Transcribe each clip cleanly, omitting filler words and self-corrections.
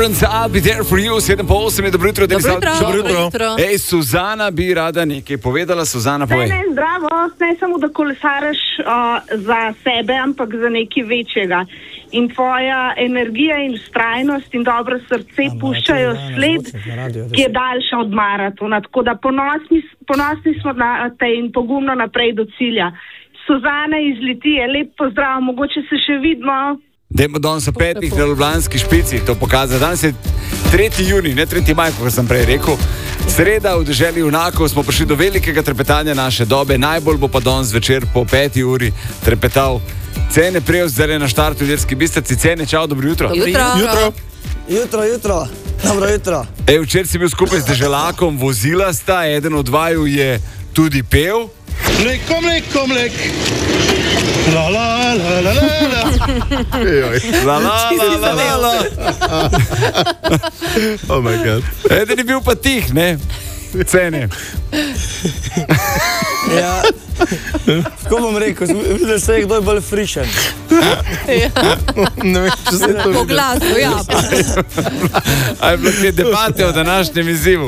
Deliverance, I'll be there for you, 7:08, dobro jutro, Denis. Dobro jutro. Ej, Suzana bi rada nekaj povedala, Suzana, povej. Ne, zdravo, ne samo da kolesaraš za sebe, ampak za nekaj večjega. In tvoja energija in vztrajnost in dobro srce puščajo sled, ki je daljša od maratona. Tako da ponosni smo na te in pogumno naprej do cilja. Suzana iz Litije, lep pozdrav, mogoče se še vidimo. Dajmo danes o 5 na Ljubljanski špici to pokazati. Danes je 3. junij, ne 3. maj, kot sem prej rekel. Sreda v deželi junakov smo prišli do velikega trepetanja naše dobe. Najbolj bo pa danes večer po 5. uri trepetal Cene Prevc, zdaj na štartu v Ilirski Bistrici. Cene, čau, dobro jutro. Jutro. Dobro jutro. Ej, včeraj si bil skupaj z deželakom, vozila sta, eden od vaju je tudi pel. Mleko. La la la la la. La la la. Oh my god. Eden je bil pa tih, ne? Cene. Ja. Kako bom rekel, videl se je, kdo je bolj frišen. Ne vem, če se to Po glasu, ja. A je bilo te debate o današnjem izzivu?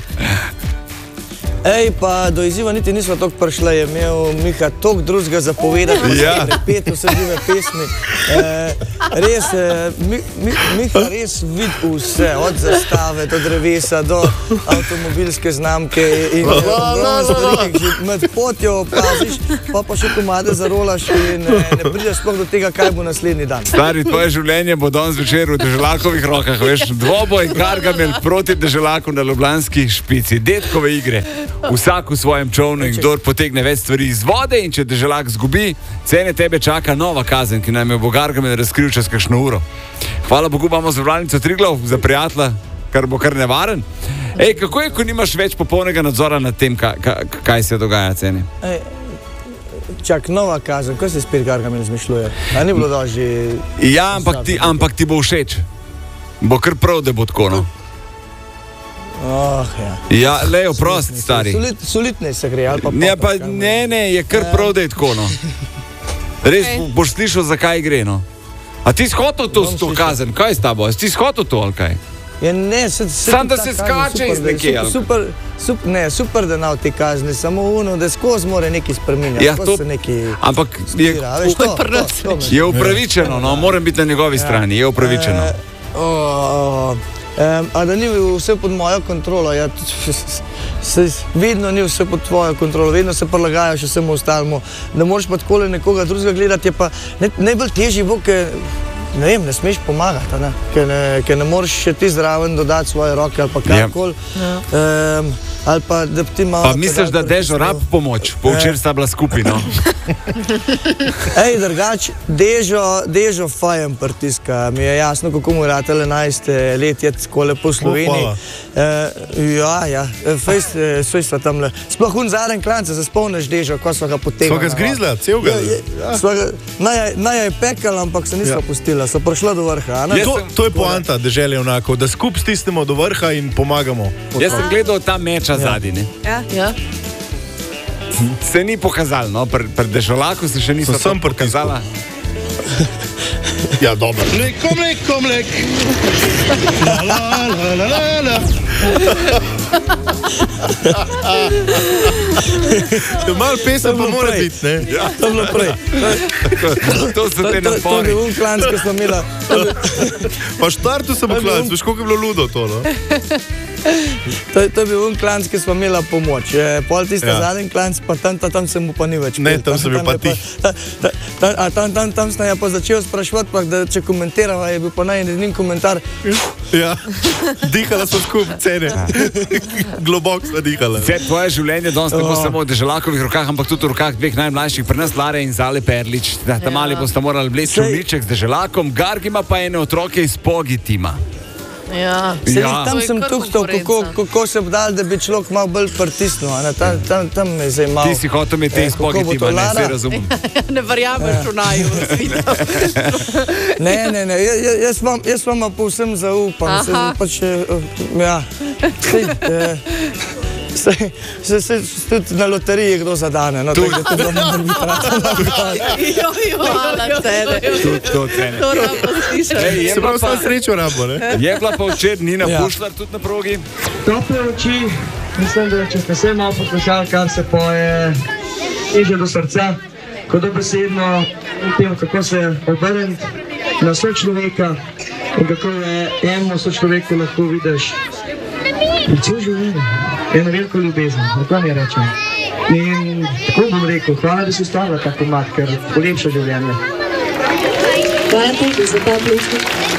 Ej, pa do izziva niti nismo toliko prišli, je imel Miha toliko drugega zapovedati, Ja. repet vse žive pesmi. Res, Miha res vidi vse, od zastave do drevesa, do avtomobilske znamke in stvari, ki že med potjo opaziš, pa še komade zarolaš in ne prideš sploh do tega, kaj bo naslednji dan. Stari, tvoje življenje bo danes večer v deželakovih rokah, veš, dvoboj Gargamel proti deželaku na Ljubljanski špici, detkove igre. Vsak v svojem čovnu in kdor potegne več stvari iz vode in če deželak zgubi, Cene, tebe čaka nova kazen, ki nam jo bo Gargamel razkril čez kakšno uro. Hvala Bogu, imamo zavarovalnico Triglav za prijatelja, kar bo kar nevaren. Ej, kako je, ko nimaš več popolnega nadzora nad tem, kaj se dogaja, Cene? Ej, čak, nova kazen, kaj se spet Gargamel izmišljuje? A ni bilo da že... Ja, ampak ti bo všeč. Bo kar prav, da bo tako, no. Oh, ja. Ja, lejo, prost, stari. Solidne se gre, ali pa... Ne, je kar prav, da je tako, no. Res boš slišal, zakaj gre, no. A ti si hotel to kazen, kaj je s tabo? Si ti si hotel to, ali kaj? Ja, ne, Sam da se skače iz nekje, ali? Super, da nav te kazni, samo ono, da skozi more nekaj spreminjati. Ja, to, ampak je upravičeno, no, moram biti na njegovi strani, je upravičeno. A da ni vse pod mojo kontrolo, ja, vedno ni vse pod tvojo kontrolo, vedno se prilagajaš vsemu ostalemu. Da moraš pa takole nekoga drugega gledati, je pa najbolj težji bo, ker ne smeš pomagati, ker ne moreš še ti zraven dodati svoje roke ali pa karkoli. Ali pa da ti malo... Pa misliš, da Dežo rab pomoč? Po včeraj sta bila skupaj, no. Ej, drugač, Dežo fajem pritiska. Mi je jasno, kako mu rata 11 let je takole po Sloveniji. Ja, fejst sva tamle. Sploh zadnji klanc, se spomniš Dežo, ko sva ga potegnila. Sva ga zgrizla, celega? Naj je pekala, ampak se nisva pustila, sva prišla do vrha. To je poanta dežele onako, da skup stisnemo do vrha in pomagamo. Jaz sem gledal ta meča zadnji, ne? Ja. Se ni pokazalo, no, pri deželaku se še niso to pokazala. Ja, dobro. Mleko. La la. Malo pesem pa mora biti, ne? Ja, to bilo prej. To so te napori. To je bil klanc, ki smo imela. Pa štartu sem klanc, veš, koliko je bilo ludo to, no? To je bil klanc, ki smo imela pomoč. Pol tiste zadnji klanc, pa tam se mu pa ni več. Ne, tam sem bil pa tih. Tam sem ja pa začel spraševati, pa da če komentirava, je bil pa najeden komentar. Ja, dihala so skup, Cene. Globok sva dihala. Tvoje življenje danes ne bo samo v deželakovih rokah, ampak tudi v rokah dveh najmlajših, pri nas Lare in Zale Perlič. Ta mali bosta morali bleči čovniček z deželakom, Garg ima pa ene otroke iz Pogi tima. Ja. Tam sem tuhtal, kako se obdal, da bi človek malo bolj pritisnil. Tam me zdaj malo... Ti si hotel imeti te iz Pogi tima, ne, vse razumem. Ne verjameš v naju. Ne, jaz vam povsem zaupam. Ja. Se tudi na loteriji kdo zadane. No, tako da to ne more biti Hvala, Cene. Tudi to cene. To rabo slišati. Se pravi, samo srečo rabo, ne? Je bila pa včeraj Nina Ja. Pušlar tudi na progi. Tople oči, mislim, da če ste se malo poslušali, kar se poje, teže do srca, ko dobesedno tem, kako se obrniti na sočloveka in kako je enemu sočloveku lahko vidiš cel življenje, eno veliko ljubezen, tako mi rečem. In tako bom rekel, hvala, da si ustavila ta pomad, ker polepša življenje. Hvala tudi za ta plesnik.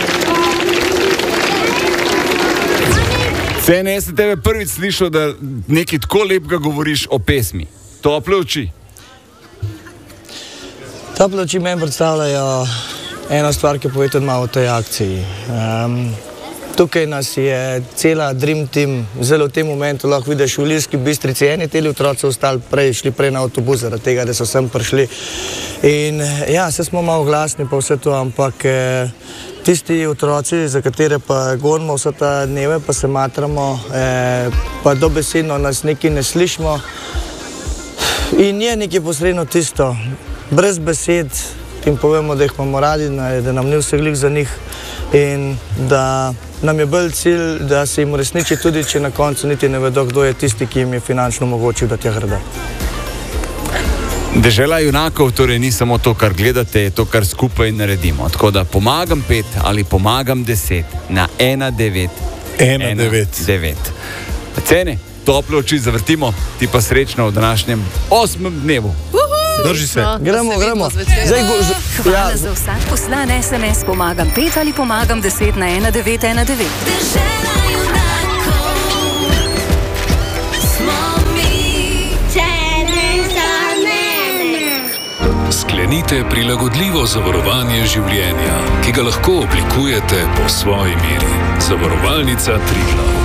Cene, jaz sem tebe prvič slišal, da nekaj tako lepega govoriš o pesmi. Tople oči. Tople oči meni predstavljajo eno stvar, ki pove tudi malo o tej akciji. Tukaj nas je cela Dream Team, zelo v tem momentu lahko vidiš v Ilirski Bistrici, eni teli otroci ostali šli prej na avtobus, zaradi tega, da so sem prišli. In ja, se smo malo glasni pa vse to, ampak tisti otroci, za katere pa gonimo vse ta dneve, pa se matramo, pa dobesedno nas nekaj ne slišimo. In je nekaj posredno tisto, brez besed jim povemo, da jih imamo radi, da nam ni vse glih za njih in da nam je bolj cilj, da se jim uresniči tudi, če na koncu niti ne vedo, kdo je tisti, ki jim je finančno omogočil, da tja gredo. Dežela junakov torej ni samo to, kar gledate, je to, kar skupaj naredimo. Tako da pomagam 5 ali pomagam 10 na 1919. Cene, tople oči zavrtimo, ti pa srečno v današnjem 8. dnevu. Drži se. Gremo. Hvala za vsak poslan SMS pomagam 5 ali pomagam 10 na 1919. Sklenite prilagodljivo zavarovanje življenja, ki ga lahko oblikujete po svoji meri. Zavarovalnica Triglav.